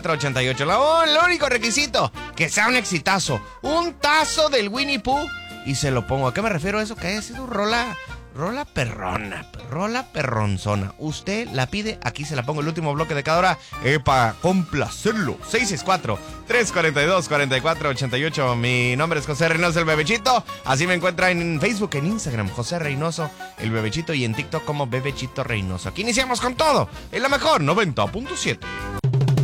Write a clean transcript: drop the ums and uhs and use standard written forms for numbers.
5488. El único requisito, que sea un exitazo. Un tazo del Winnie Pooh y se lo pongo. ¿A qué me refiero a eso? Que haya sido rola perrona, rola perronzona. Usted la pide, aquí se la pongo el último bloque de cada hora para complacerlo. 664-342-4488. Mi nombre es José Reynoso, el Bebechito. Así me encuentra en Facebook, en Instagram, José Reynoso, el Bebechito, y en TikTok como Bebechito Reynoso. Aquí iniciamos con todo, en la mejor 90.7.